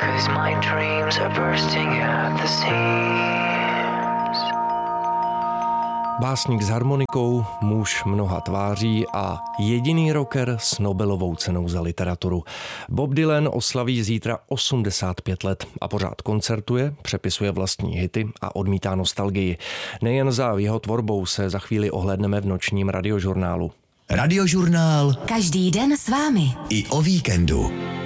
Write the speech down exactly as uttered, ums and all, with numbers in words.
'cause my dreams are bursting at the seams. Básník s harmonikou, muž mnoha tváří a jediný rocker s Nobelovou cenou za literaturu. Bob Dylan oslaví zítra osmdesát pět let a pořád koncertuje, přepisuje vlastní hity a odmítá nostalgii. Nejen za jeho tvorbou se za chvíli ohlédneme v nočním radiožurnálu. Radiožurnál. Každý den s vámi. I o víkendu.